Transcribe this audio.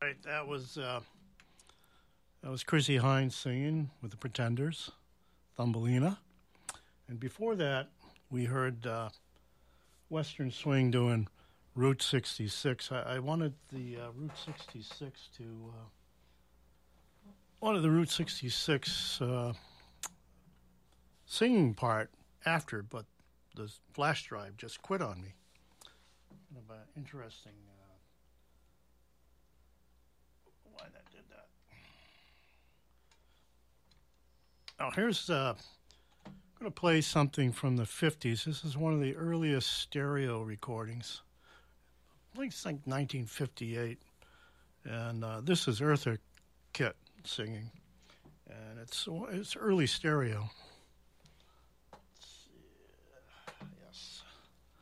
right, that was Chrissy Hines singing with the Pretenders, Thumbelina, and before that we heard Western Swing doing Route 66. I wanted the Route 66 to wanted the Route 66 singing part after, but the flash drive just quit on me. Kind of interesting why that did that. Now here's I'm going to play something from the 50s. This is one of the earliest stereo recordings. I think it's like 1958. And this is Eartha Kitt singing. And it's early stereo.